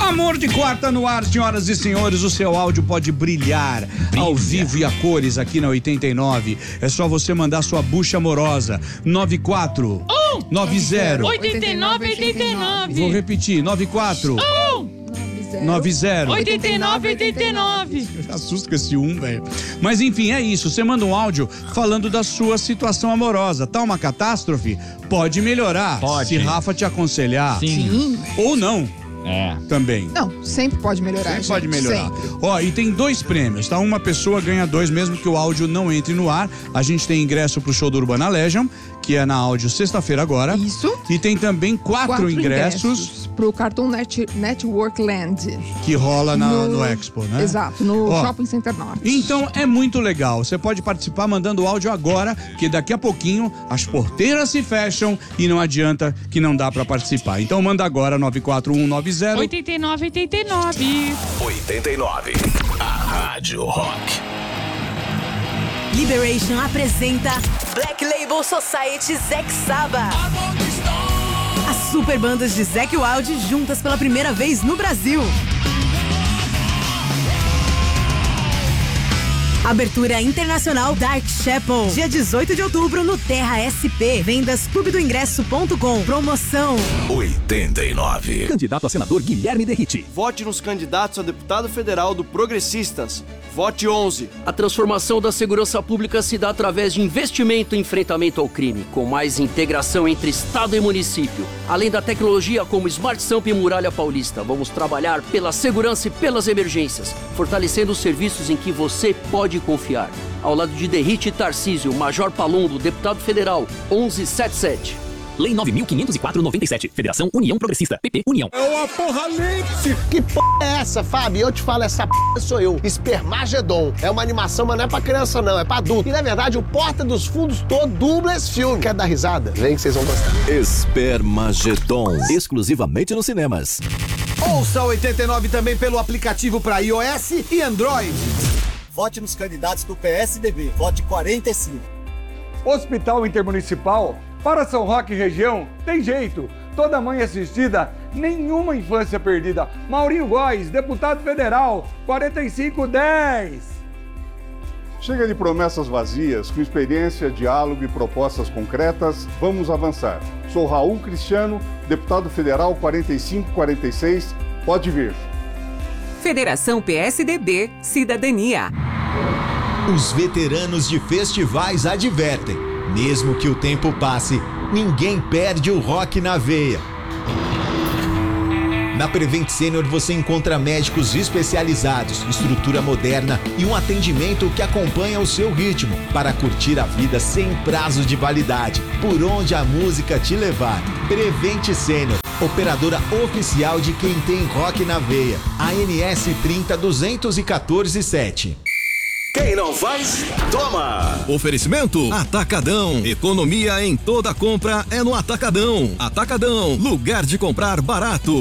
Amor de Quarta no ar, senhoras e senhores, o seu áudio pode brilhar ao vivo e a cores aqui na 89. É só você mandar sua bucha amorosa. 94 90 89. Vou repetir, 94 90 89. Assusta com esse velho. Mas enfim, é isso. Você manda um áudio falando da sua situação amorosa. Tá uma catástrofe? Pode melhorar. Pode. Se Rafa te aconselhar. Sim. Ou não. Também. Não, sempre pode melhorar. Sempre pode gente, melhorar. sempre. Ó, e tem 2 prêmios, tá? Uma pessoa ganha 2, mesmo que o áudio não entre no ar. A gente tem ingresso pro show do Urbana Legion, que é na áudio sexta-feira agora. Isso. E tem também 4 ingressos pro Cartoon Network Land. que rola no Expo, né? Exato, no Ó, Shopping Center Norte. Então é muito legal. Você pode participar mandando o áudio agora, que daqui a pouquinho as porteiras se fecham e não adianta que não dá pra participar. Então manda agora 94190 89. 89. A Rádio Rock. Liberation apresenta Black Label Society Zack Saba. As super bandas de Zack Wild juntas pela primeira vez no Brasil. Abertura internacional Dark Chapel, dia 18 de outubro no Terra SP. Vendas clubedoingresso.com. Promoção 89. Candidato a senador Guilherme Derriti. Vote nos candidatos a deputado federal do Progressistas. Vote 11. A transformação da segurança pública se dá através de investimento e enfrentamento ao crime, com mais integração entre Estado e município. Além da tecnologia como Smart Samp e Muralha Paulista, vamos trabalhar pela segurança e pelas emergências, fortalecendo os serviços em que você pode confiar. Ao lado de Derriti e Tarcísio, Major Palumbo, deputado federal, 1177. Lei 9.504/97. Federação União Progressista. PP União. É o Apocalipse! Que é essa, Fábio? Eu te falo, essa sou eu. Espermagedon. É uma animação, mas não é pra criança, não. É pra adulto. E, na verdade, o Porta dos Fundos todo dubla esse filme. Quer dar risada? Vem que vocês vão gostar. Espermagedon. Exclusivamente nos cinemas. Ouça o 89 também pelo aplicativo para iOS e Android. Vote nos candidatos do PSDB. Vote 45. Hospital Intermunicipal. Para São Roque e região, tem jeito. Toda mãe assistida, nenhuma infância perdida. Maurinho Góes, deputado federal, 4510. Chega de promessas vazias, com experiência, diálogo e propostas concretas, vamos avançar. Sou Raul Cristiano, deputado federal 4546, pode vir. Federação PSDB, Cidadania. Os veteranos de festivais advertem. Mesmo que o tempo passe, ninguém perde o rock na veia. Na Prevent Senior você encontra médicos especializados, estrutura moderna e um atendimento que acompanha o seu ritmo para curtir a vida sem prazo de validade, por onde a música te levar. Prevent Senior, operadora oficial de quem tem rock na veia. ANS 302147. Quem não faz, toma! Oferecimento Atacadão. Economia em toda compra é no Atacadão. Atacadão, lugar de comprar barato.